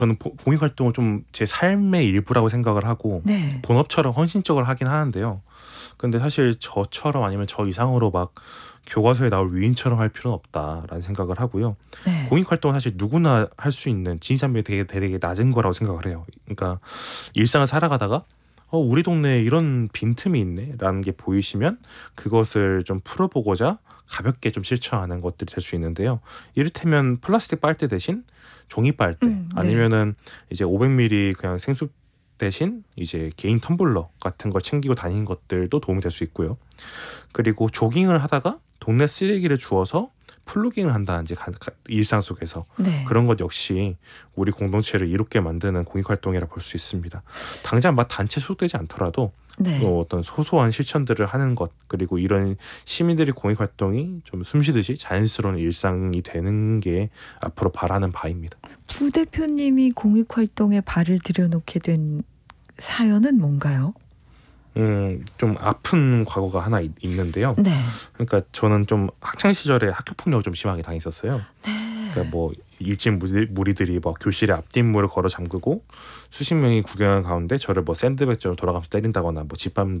저는 공익 활동을 좀 제 삶의 일부라고 생각을 하고 네. 본업처럼 헌신적으로 하긴 하는데요. 근데 사실 저처럼 아니면 저 이상으로 막 교과서에 나올 위인처럼 할 필요는 없다라는 생각을 하고요. 네. 공익 활동은 사실 누구나 할 수 있는 진입장벽이 되게 낮은 거라고 생각을 해요. 그러니까 일상을 살아가다가 우리 동네에 이런 빈틈이 있네라는 게 보이시면 그것을 좀 풀어보고자 가볍게 좀 실천하는 것들이 될 수 있는데요. 이를테면 플라스틱 빨대 대신 종이 빨대 네. 아니면은 이제 500ml 그냥 생수 대신 이제 개인 텀블러 같은 걸 챙기고 다니는 것들도 도움이 될 수 있고요. 그리고 조깅을 하다가 동네 쓰레기를 주워서 플로깅을 한다든지 일상 속에서 네. 그런 것 역시 우리 공동체를 이롭게 만드는 공익활동이라 볼 수 있습니다. 당장 막 단체 소속되지 않더라도 네. 어떤 소소한 실천들을 하는 것 그리고 이런 시민들의 공익활동이 좀 숨쉬듯이 자연스러운 일상이 되는 게 앞으로 바라는 바입니다. 부대표님이 공익 활동에 발을 들여놓게 된 사연은 뭔가요? 좀 아픈 과거가 하나 있는데요. 네. 그러니까 저는 좀 학창 시절에 학교 폭력을 좀 심하게 당했었어요. 네. 그러니까 뭐 일진 무리들이 뭐 교실에 앞뒷문을 걸어 잠그고 수십 명이 구경하는 가운데 저를 뭐 샌드백처럼 돌아가면서 때린다거나 뭐 짓밟는